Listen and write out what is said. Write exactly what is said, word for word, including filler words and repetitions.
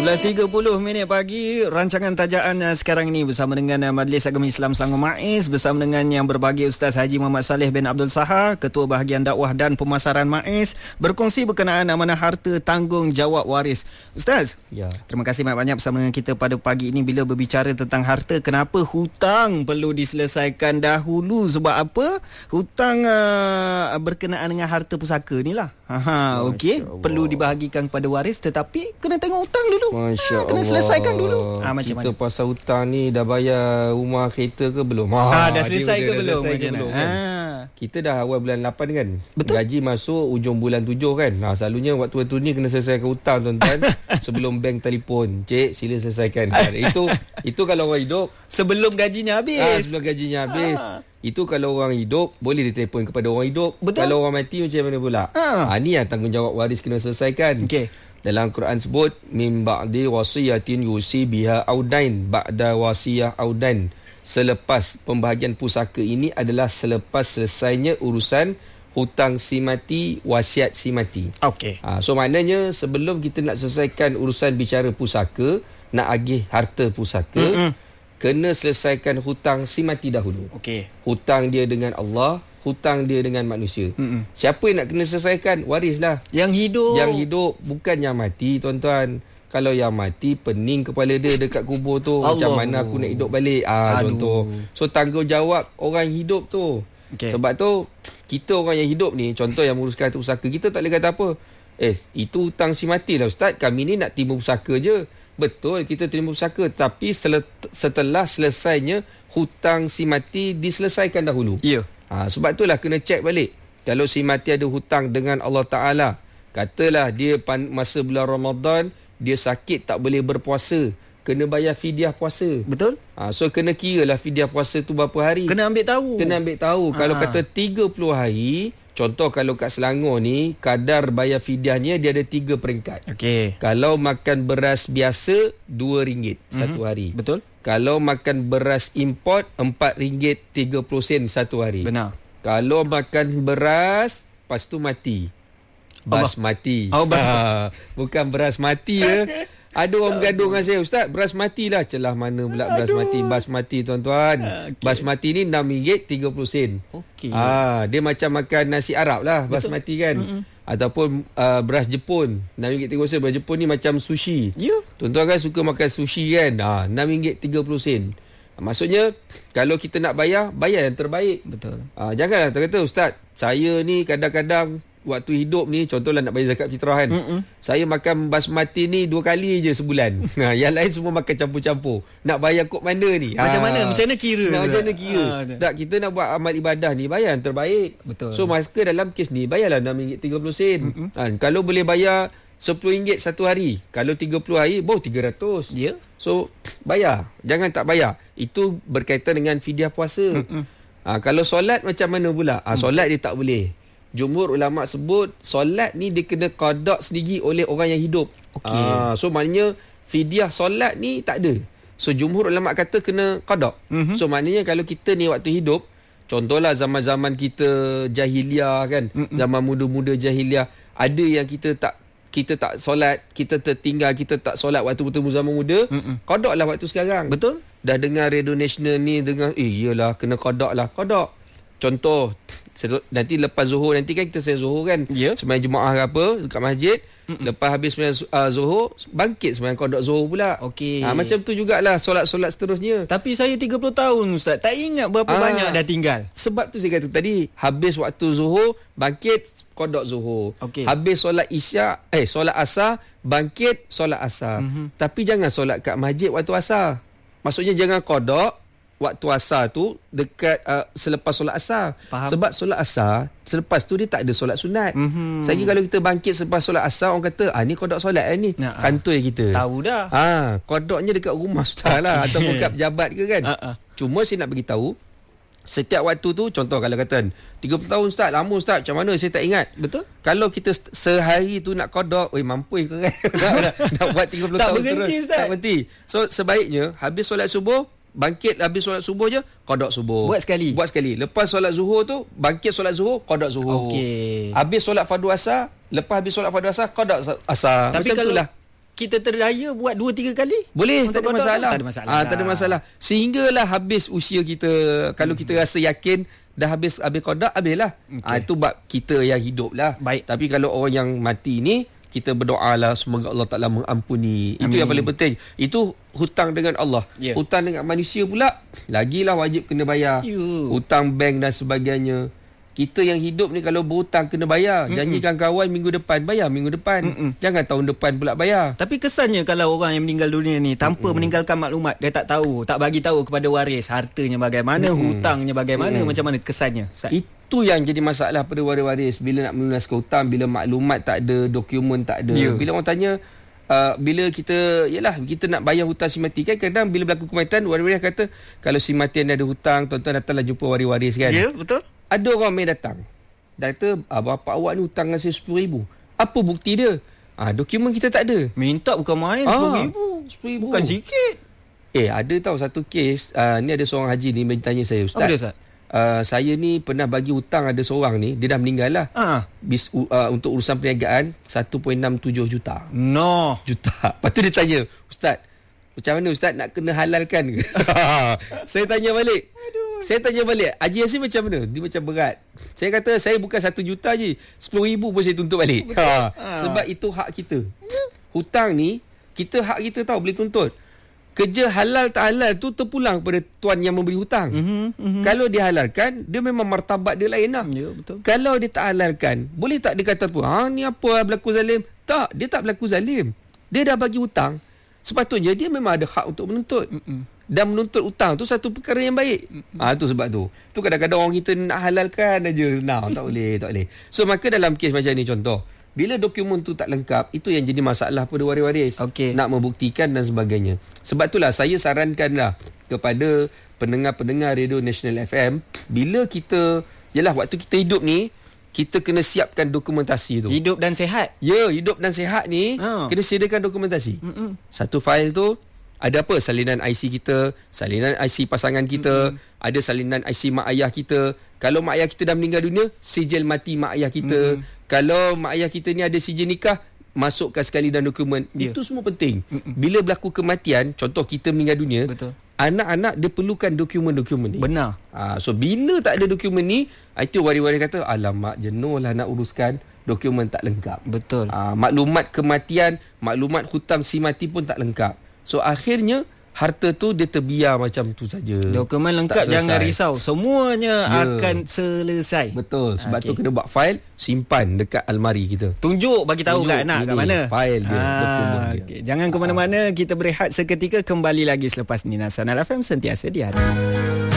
belas tiga puluh minit pagi. Rancangan tajaan uh, sekarang ini bersama dengan uh, Majlis Agama Islam Selangor MAIS, bersama dengan yang berbagi Ustaz Haji Muhammad Saleh bin Abdul Sahar, Ketua Bahagian Dakwah dan Pemasaran MAIS, berkongsi berkenaan amanah harta tanggungjawab waris. Ustaz, ya, terima kasih banyak-banyak bersama dengan kita pada pagi ini. Bila berbicara tentang harta, kenapa hutang perlu diselesaikan dahulu? Sebab apa? Hutang uh, berkenaan dengan harta pusaka ni lah. Ha, okey, perlu dibahagikan kepada waris, tetapi kena tengok hutang dulu. Masya ha, kena Allah. selesaikan dulu. Ha, macam kita mana? Pasal hutang ni dah bayar rumah kereta ke belum? Ha, ha dah selesai ke belum? Selesai ke belum kan? ha. Kita dah awal bulan lapan kan? Betul? Gaji masuk ujung bulan tujuh kan? Ha, selalunya waktu-waktu ni kena selesaikan hutang tuan-tuan. Sebelum bank telefon, cik sila selesaikan. Ha, itu itu kalau orang hidup sebelum gajinya habis. Ha, sebelum gajinya habis. Ha. Itu kalau orang hidup, boleh ditelefon kepada orang hidup. Betul? Kalau orang mati macam mana pula? Ha. Ha, ni yang tanggungjawab waris kena selesaikan. Okey. Dalam Quran sebut min ba'di wasiyatin yusi biha audain, ba'da wasiyah audain. Selepas pembahagian pusaka ini adalah selepas selesainya urusan hutang si mati, wasiat si mati. Okey. Ha, so maknanya sebelum kita nak selesaikan urusan bicara pusaka, nak agih harta pusaka, mm-hmm. kena selesaikan hutang si mati dahulu. Okey. Hutang dia dengan Allah, hutang dia dengan manusia. Mm-mm. Siapa yang nak kena selesaikan? Warislah. Yang hidup. Yang hidup, bukan yang mati, tuan-tuan. Kalau yang mati, pening kepala dia dekat kubur tu. Allah. Macam mana aku nak hidup balik? Ah, Aduh. Contoh. So, tanggungjawab orang hidup tu. Okay. Sebab tu, kita orang yang hidup ni, contoh yang menguruskan harta pusaka, kita tak boleh kata apa. Eh, itu hutang si mati lah Ustaz. Kami ni nak timur pusaka je. Betul, kita terima pusaka, tapi setelah selesainya hutang si mati diselesaikan dahulu. Ya. Ha, sebab itulah kena cek balik. Kalau si mati ada hutang dengan Allah Ta'ala, katalah dia masa bulan Ramadan, dia sakit tak boleh berpuasa, kena bayar fidyah puasa. Betul. Ha, so kena kira lah fidyah puasa tu berapa hari. Kena ambil tahu. Kena ambil tahu. Ha. Kalau kata tiga puluh hari, contoh kalau kat Selangor ni, kadar bayar fidyahnya dia ada tiga peringkat. Okey. Kalau makan beras biasa, dua ringgit mm-hmm. satu hari. Betul. Kalau makan beras import, empat ringgit tiga puluh sen satu hari. Benar. Kalau makan beras, lepas tu mati. Basmati. Oh, bas- ha, bukan beras mati ya. Ada orang bergaduh dengan saya, Ustaz, beras mati lah. Celah mana pula beras Aduh. mati? Basmati, tuan-tuan. Okay. Basmati ni enam ringgit tiga puluh sen. Okey. Ha, dia macam makan nasi Arab lah. Betul. Basmati kan. Mm-hmm. Ataupun uh, beras Jepun, enam ringgit tiga puluh sen. Beras Jepun ni macam sushi. Ya. Yeah. Tuan-tuan kan suka makan sushi kan? Ha, enam ringgit tiga puluh sen. Ha, maksudnya, kalau kita nak bayar, bayar yang terbaik. Betul. Ha, janganlah terkata, Ustaz, saya ni kadang-kadang waktu hidup ni, contohlah nak bayar zakat fitrah kan. Mm-mm. Saya makan basmati ni dua kali je sebulan. Ha, yang lain semua makan campur-campur. Nak bayar kod mana ni? Macam ha. mana? Macam mana kira? Nak macam mana kira? Ha, tak, kita nak buat amal ibadah ni, bayar yang terbaik. Betul. So, maka dalam kes ni, bayarlah enam ringgit tiga puluh sen. Ha, kalau boleh bayar sepuluh ringgit satu hari. Kalau tiga puluh hari, baru tiga ratus. Ya. Yeah. So, bayar. Jangan tak bayar. Itu berkaitan dengan fidyah puasa. Ha, kalau solat macam mana pula? Ha, solat dia tak boleh. Jumhur ulama sebut solat ni dia kena qada sendiri oleh orang yang hidup. Okey. Ah, so maknanya fidyah solat ni tak ada. So jumhur ulama kata kena qada. Mm-hmm. So maknanya kalau kita ni waktu hidup, contohlah zaman-zaman kita jahiliah kan, mm-hmm. zaman muda-muda jahiliah, ada yang kita tak kita tak solat, kita tertinggal, kita tak solat waktu bertemu zaman muda, mm-hmm. qada lah waktu sekarang. Betul? Dah dengar radio nasional ni, dengar eh iyalah kena qada lah. Qada. Contoh, nanti lepas Zuhur, nanti kan kita saya Zuhur kan, yeah. sembahyang Jumaat ke apa dekat masjid. Mm-mm. Lepas habis sembahyang uh, Zuhur, bangkit sembahyang qada Zuhur pula. Okey. Ha, macam tu jugalah solat-solat seterusnya. Tapi saya tiga puluh tahun Ustaz, tak ingat berapa ha, banyak dah tinggal. Sebab tu saya kata tadi, habis waktu Zuhur, bangkit qada Zuhur. Okay. Habis solat Isyak, eh solat Asar, bangkit solat Asar. Mm-hmm. Tapi jangan solat kat masjid waktu Asar. Maksudnya jangan qada waktu asar tu dekat uh, selepas solat asar. Faham. Sebab solat asar selepas tu dia tak ada solat sunat. Mm-hmm. Lagi kalau kita bangkit selepas solat asar, orang kata ah ni qada solat eh, ni. Nah, kantoi kita. Tahu dah. Ha, qadanya dekat rumah ustaz lah ataupun kat pejabat ke kan. Uh-uh. Cuma saya nak bagi tahu setiap waktu tu, contoh kalau kata tiga puluh tahun ustaz, lama ustaz, macam mana saya tak ingat. Betul. Kalau kita sehari tu nak qada, oi mampu ke kan. nak, nak buat tiga puluh tak tahun berhenti, terus. Ustaz. Tak berhenti. So sebaiknya habis solat subuh, bangkit habis solat subuh je, qada subuh. Buat sekali. Buat sekali. Lepas solat zuhur tu, bangkit solat zuhur, qada zuhur. Okey. Habis solat fardu asar, lepas habis solat fardu asar, qada asar. Tapi macam kalau itulah. kita terdaya buat dua tiga kali? Boleh, tak ada masalah. Tak ada masalah. Ah, tak ada masalah. Sehinggalah habis usia kita. Kalau hmm. kita rasa yakin dah habis habis qada, habislah. Okay. Ah, itu bab kita yang hidup lah. Baik. Tapi kalau orang yang mati ni, kita berdoalah semoga Allah Taala mengampuni. Amin. Itu yang paling penting. Itu hutang dengan Allah. Yeah. Hutang dengan manusia pula lagilah wajib kena bayar. You. Hutang bank dan sebagainya. Kita yang hidup ni kalau berhutang kena bayar. Mm-mm. Janjikan kawan minggu depan, bayar minggu depan. Mm-mm. Jangan tahun depan pula bayar. Tapi kesannya kalau orang yang meninggal dunia ni tanpa Mm-mm. meninggalkan maklumat, dia tak tahu, tak bagi tahu kepada waris hartanya bagaimana, Mm-mm. hutangnya bagaimana, Mm-mm. macam mana kesannya? Itu yang jadi masalah pada waris-waris bila nak melunaskan hutang, bila maklumat tak ada, dokumen tak ada. Yeah. Bila orang tanya Uh, bila kita yalah kita nak bayar hutang si mati kan, kadang bila berlaku kematian waris-waris kata kalau si mati ada hutang, tuan-tuan datanglah jumpa waris-waris kan. Ya, yeah, betul. Ada orang main datang. Dia kata, ah, bapa awak ni hutang dengan saya sepuluh ribu. Apa bukti dia? Ah, dokumen kita tak ada. Minta bukan main sepuluh ribu. sepuluh ribu. Bukan sikit. Eh, ada tahu satu kes, uh, ni ada seorang haji ni bertanya saya, Ustaz. Apa dia, Ustaz? Uh, saya ni pernah bagi hutang ada seorang ni, dia dah meninggal lah. Ha. Bis, uh, untuk urusan perniagaan satu perpuluhan enam tujuh juta. No. Juta. Lepas tu dia tanya, Ustaz, macam mana Ustaz nak kena halalkan ke? Saya tanya balik. Aduh. Saya tanya balik, Haji Yassin macam mana? Dia macam berat. Saya kata, saya bukan satu juta je, sepuluh ribu pun saya tuntut balik. Ha. Ha. Sebab itu hak kita. Hutang ni, kita hak kita tahu boleh tuntut. Kerja halal tak halal tu terpulang pada tuan yang memberi hutang. Mm-hmm, mm-hmm. Kalau dia halalkan, dia memang martabat dia lain lah. Ya, betul. Kalau dia tak halalkan, boleh tak dia kata apa? Ha, ni apa berlaku zalim? Tak, dia tak berlaku zalim. Dia dah bagi hutang. Sepatutnya dia memang ada hak untuk menuntut. Mm-mm. Dan menuntut hutang tu satu perkara yang baik. Ah, tu sebab tu. Tu kadang-kadang orang kita nak halalkan aja. Nah, tak boleh, tak boleh. So maka dalam kes macam ni contoh, bila dokumen tu tak lengkap, itu yang jadi masalah pada waris-waris. Okay. Nak membuktikan dan sebagainya. Sebab itulah saya sarankanlah kepada pendengar-pendengar Radio National F M, bila kita, yalah waktu kita hidup ni, kita kena siapkan dokumentasi tu. Hidup dan sihat. Ya, hidup dan sihat ni, oh. kena sediakan dokumentasi. Mm-mm. Satu fail tu, ada apa? Salinan I C kita, salinan I C pasangan kita, mm-hmm. ada salinan I C mak ayah kita. Kalau mak ayah kita dah meninggal dunia, sijil mati mak ayah kita. Mm-hmm. Kalau mak ayah kita ni ada sijil nikah, masukkan sekali dalam dokumen. Yeah. Itu semua penting. Mm-mm. Bila berlaku kematian, contoh kita meninggal dunia, betul, anak-anak dia perlukan dokumen-dokumen ni. Benar. Ha, so bila tak ada dokumen ni, itu waris-waris kata, alamak jenuh lah nak uruskan, dokumen tak lengkap. Betul. Ha, maklumat kematian, maklumat hutang si mati pun tak lengkap. So akhirnya harta tu dia terbiar macam tu saja. Dokumen lengkap, jangan risau. Semuanya ya. akan selesai. Betul. Sebab okay. tu kena buat fail, simpan dekat almari kita. Tunjuk, bagi tahu kat anak kat mana. Fail dia, ah, dokumen dia. Okay. Jangan ke mana-mana, kita berehat seketika, kembali lagi selepas ni. Nasional F M sentiasa di hati.